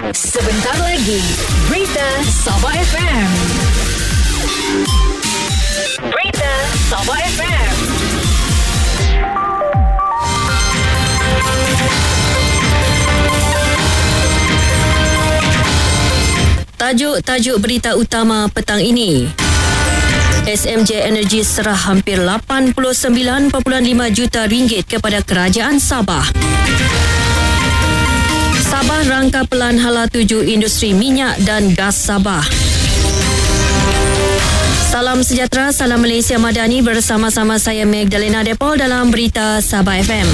Sebentar lagi, Berita Sabah FM. Berita Sabah FM. Tajuk berita utama petang ini. SMJ Energy serah hampir 89.5 juta ringgit kepada Kerajaan Sabah. Sabah rangka pelan hala tuju industri minyak dan gas Sabah. Salam sejahtera, salam Malaysia Madani, bersama-sama saya Magdalena Depol dalam Berita Sabah FM.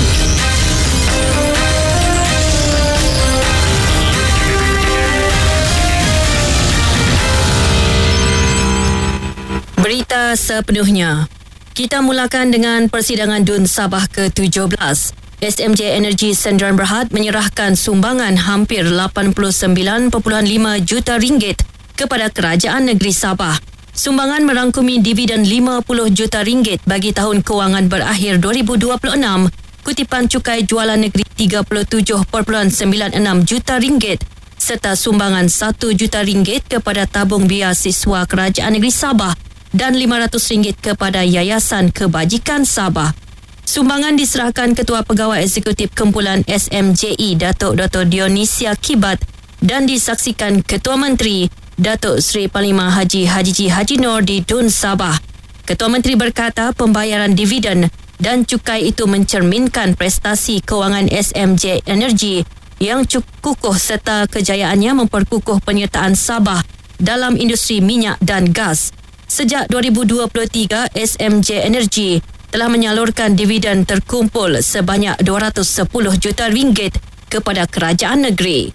Berita sepenuhnya. Kita mulakan dengan persidangan DUN Sabah ke-17. SMJ Energy Sendirian Berhad menyerahkan sumbangan hampir 89.5 juta ringgit kepada Kerajaan Negeri Sabah. Sumbangan merangkumi dividen 50 juta ringgit bagi tahun kewangan berakhir 2026, kutipan cukai jualan negeri 37.96 juta ringgit serta sumbangan 1 juta ringgit kepada tabung biar siswa Kerajaan Negeri Sabah dan RM500 kepada Yayasan Kebajikan Sabah. Sumbangan diserahkan Ketua Pegawai Eksekutif Kumpulan SMJE Datuk Dr. Dionisia Kibat dan disaksikan Ketua Menteri Datuk Seri Panglima Haji Haji Nur di DUN Sabah. Ketua Menteri berkata pembayaran dividen dan cukai itu mencerminkan prestasi kewangan SMJ Energy yang cukup kukuh serta kejayaannya memperkukuh penyertaan Sabah dalam industri minyak dan gas. Sejak 2023, SMJ Energy telah menyalurkan dividen terkumpul sebanyak 210 juta ringgit kepada kerajaan negeri.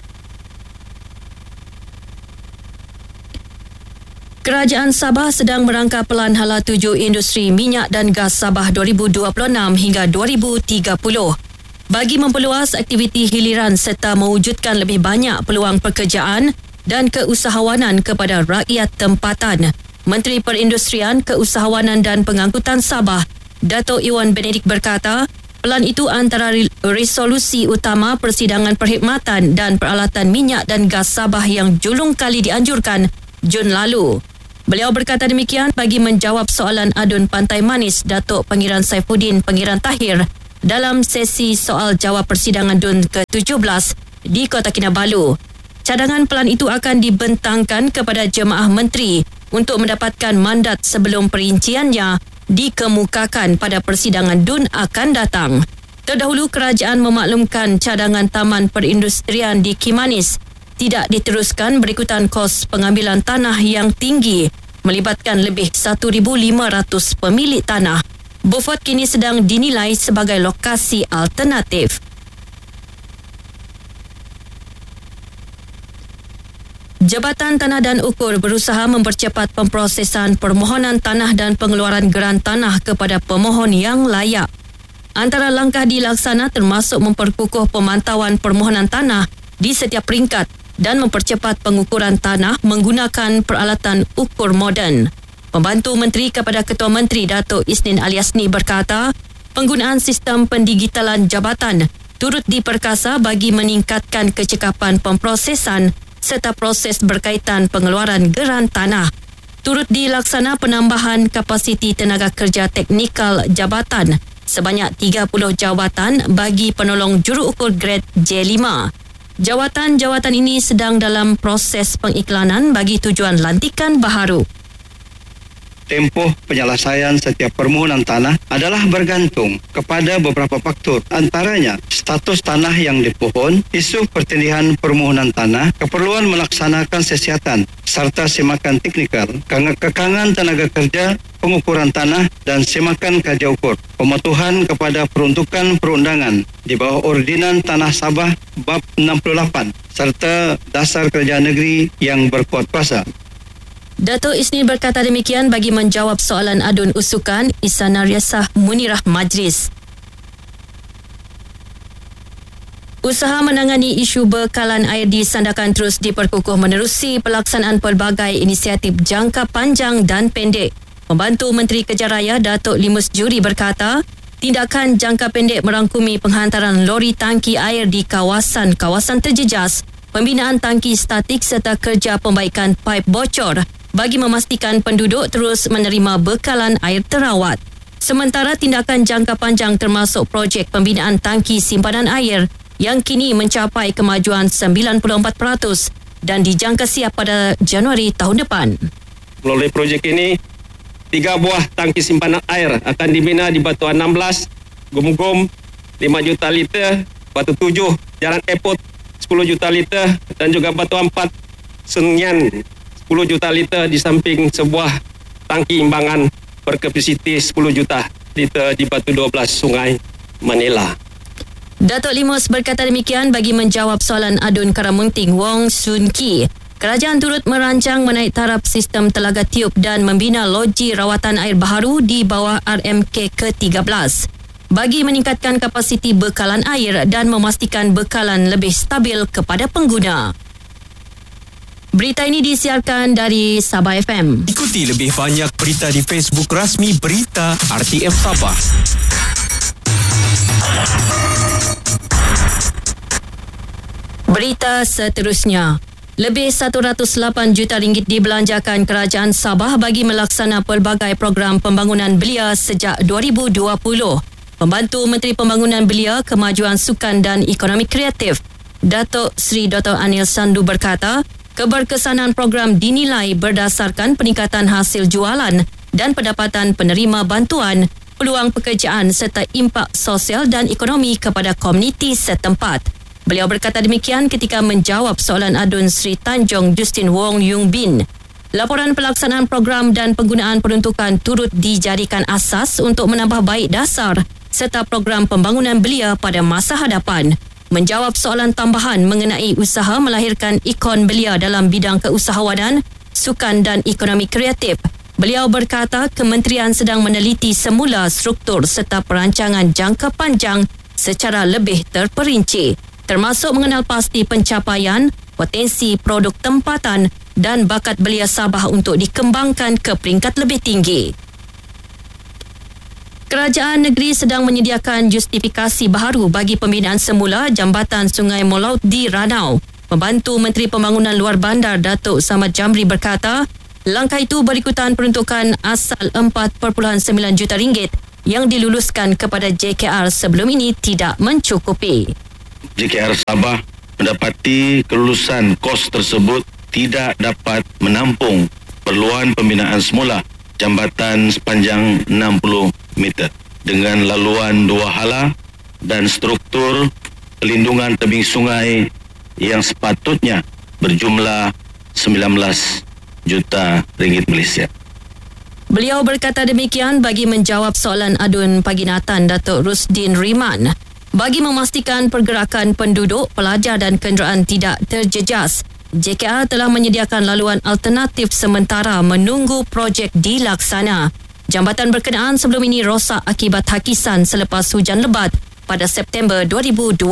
Kerajaan Sabah sedang merangka pelan hala tuju industri minyak dan gas Sabah 2026 hingga 2030 bagi memperluas aktiviti hiliran serta mewujudkan lebih banyak peluang pekerjaan dan keusahawanan kepada rakyat tempatan. Menteri Perindustrian, Keusahawanan dan Pengangkutan Sabah, Dato' Iwan Benedik berkata, pelan itu antara resolusi utama persidangan perkhidmatan dan peralatan minyak dan gas Sabah yang julung kali dianjurkan Jun lalu. Beliau berkata demikian bagi menjawab soalan adun Pantai Manis Datuk Pangeran Saifuddin Pangeran Tahir dalam sesi soal jawab persidangan DUN ke-17 di Kota Kinabalu. Cadangan pelan itu akan dibentangkan kepada jemaah menteri untuk mendapatkan mandat sebelum perinciannya dikemukakan pada persidangan DUN akan datang. Terdahulu kerajaan memaklumkan cadangan Taman Perindustrian di Kimanis tidak diteruskan berikutan kos pengambilan tanah yang tinggi melibatkan lebih 1,500 pemilik tanah. Beaufort kini sedang dinilai sebagai lokasi alternatif. Jabatan Tanah dan Ukur berusaha mempercepat pemprosesan permohonan tanah dan pengeluaran geran tanah kepada pemohon yang layak. Antara langkah dilaksana termasuk memperkukuh pemantauan permohonan tanah di setiap peringkat dan mempercepat pengukuran tanah menggunakan peralatan ukur moden. Pembantu Menteri kepada Ketua Menteri Datuk Isnin Aliasni berkata, penggunaan sistem pendigitalan jabatan turut diperkasa bagi meningkatkan kecekapan pemprosesan serta proses berkaitan pengeluaran geran tanah. Turut dilaksana penambahan kapasiti tenaga kerja teknikal jabatan sebanyak 30 jawatan bagi penolong juruukur grade J5. Jawatan-jawatan ini sedang dalam proses pengiklanan bagi tujuan lantikan baharu. Tempoh penyelesaian setiap permohonan tanah adalah bergantung kepada beberapa faktor, antaranya status tanah yang dipohon, isu pertindihan permohonan tanah, keperluan melaksanakan siasatan serta semakan teknikal, kekangan tenaga kerja, pengukuran tanah dan semakan kaji ukur, pematuhan kepada peruntukan perundangan di bawah Ordinan Tanah Sabah Bab 68 serta dasar kerajaan negeri yang berkuat kuasa. Datuk Isnin berkata demikian bagi menjawab soalan adun usukan Isana Riasah Munirah Majlis. Usaha menangani isu bekalan air di Sandakan terus diperkukuh menerusi pelaksanaan pelbagai inisiatif jangka panjang dan pendek. Pembantu Menteri Kejaraya Datuk Limus Juri berkata, tindakan jangka pendek merangkumi penghantaran lori tangki air di kawasan-kawasan terjejas, pembinaan tangki statik serta kerja pembaikan paip bocor bagi memastikan penduduk terus menerima bekalan air terawat. Sementara tindakan jangka panjang termasuk projek pembinaan tangki simpanan air yang kini mencapai kemajuan 94% dan dijangka siap pada Januari tahun depan. Melalui projek ini, 3 buah tangki simpanan air akan dibina di Batuan 16, Gum-Gum 5 juta liter, Batu 7, Jalan Airport 10 juta liter dan juga Batuan 4, Senyan 10 juta liter di samping sebuah tangki imbangan berkapasiti 10 juta liter di Batu 12, Sungai Manila. Datuk Limus berkata demikian bagi menjawab soalan adun Karamunting Wong Sun Ki. Kerajaan turut merancang menaik taraf sistem telaga tiup dan membina loji rawatan air baharu di bawah RMK ke-13 bagi meningkatkan kapasiti bekalan air dan memastikan bekalan lebih stabil kepada pengguna. Berita ini disiarkan dari Sabah FM. Ikuti lebih banyak berita di Facebook rasmi Berita RTM Sabah. Berita seterusnya. Lebih 108 juta ringgit dibelanjakan kerajaan Sabah bagi melaksana pelbagai program pembangunan belia sejak 2020. Pembantu Menteri Pembangunan Belia, Kemajuan Sukan dan Ekonomi Kreatif, Datuk Seri Dr. Anil Sandu berkata, keberkesanan program dinilai berdasarkan peningkatan hasil jualan dan pendapatan penerima bantuan, peluang pekerjaan serta impak sosial dan ekonomi kepada komuniti setempat. Beliau berkata demikian ketika menjawab soalan adun Sri Tanjung Justin Wong Yung Bin. Laporan pelaksanaan program dan penggunaan peruntukan turut dijadikan asas untuk menambah baik dasar serta program pembangunan belia pada masa hadapan. Menjawab soalan tambahan mengenai usaha melahirkan ikon belia dalam bidang keusahawanan, sukan dan ekonomi kreatif, beliau berkata kementerian sedang meneliti semula struktur serta perancangan jangka panjang secara lebih terperinci, termasuk mengenal pasti pencapaian, potensi produk tempatan dan bakat belia Sabah untuk dikembangkan ke peringkat lebih tinggi. Kerajaan negeri sedang menyediakan justifikasi baharu bagi pembinaan semula jambatan Sungai Molaut di Ranau. Pembantu Menteri Pembangunan Luar Bandar Datuk Samad Jamri berkata, langkah itu berikutan peruntukan asal 4.9 juta ringgit yang diluluskan kepada JKR sebelum ini tidak mencukupi. JKR Sabah mendapati kelulusan kos tersebut tidak dapat menampung perluan pembinaan semula jambatan sepanjang 60 meter dengan laluan 2 hala dan struktur pelindungan tebing sungai yang sepatutnya berjumlah 19 juta ringgit Malaysia. Beliau berkata demikian bagi menjawab soalan adun Paginatan Datuk Rusdin Riman. Bagi memastikan pergerakan penduduk, pelajar dan kenderaan tidak terjejas, JKR telah menyediakan laluan alternatif sementara menunggu projek dilaksana. Jambatan berkenaan sebelum ini rosak akibat hakisan selepas hujan lebat pada September 2020.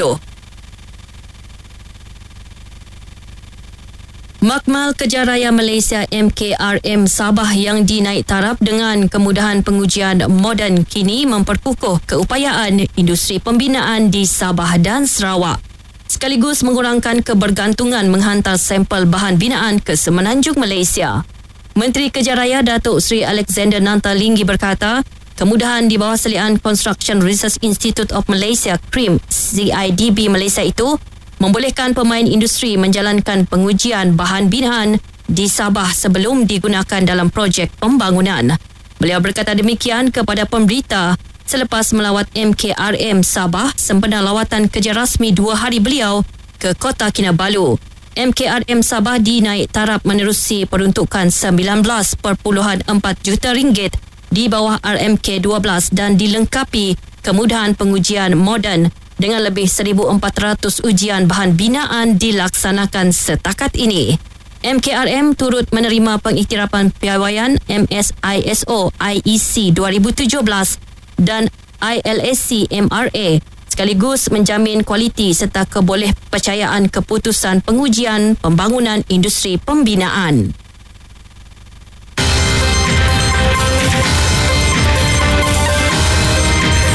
Makmal Kejaraya Malaysia MKRM Sabah yang dinaik taraf dengan kemudahan pengujian moden kini memperkukuh keupayaan industri pembinaan di Sabah dan Sarawak, sekaligus mengurangkan kebergantungan menghantar sampel bahan binaan ke Semenanjung Malaysia. Menteri Kejaraya Datuk Seri Alexander Nantalinggi berkata, kemudahan di bawah selian Construction Research Institute of Malaysia (CRIM) CIDB Malaysia itu membolehkan pemain industri menjalankan pengujian bahan binaan di Sabah sebelum digunakan dalam projek pembangunan. Beliau berkata demikian kepada pemberita selepas melawat MKRM Sabah sempena lawatan kerja rasmi 2 hari beliau ke Kota Kinabalu. MKRM Sabah dinaik taraf menerusi peruntukan 19.4 juta ringgit di bawah RMK 12 dan dilengkapi kemudahan pengujian moden dengan lebih 1,400 ujian bahan binaan dilaksanakan setakat ini. MKRM turut menerima pengiktirafan piawaian MSISO IEC 2017 dan ILSC MRA sekaligus menjamin kualiti serta kebolehpercayaan keputusan pengujian pembangunan industri pembinaan.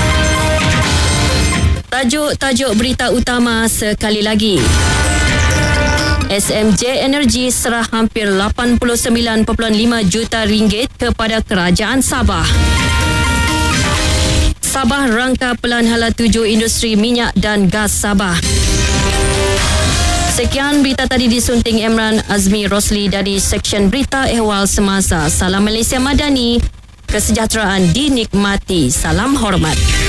Tajuk berita utama sekali lagi. SMJ Energy serah hampir 89.5 juta ringgit kepada Kerajaan Sabah. Sabah rangka pelan hala 7 industri minyak dan gas Sabah. Sekian berita tadi disunting Emran Azmi Rosli dari Seksyen Berita Ehwal Semasa. Salam Malaysia Madani, kesejahteraan dinikmati. Salam hormat.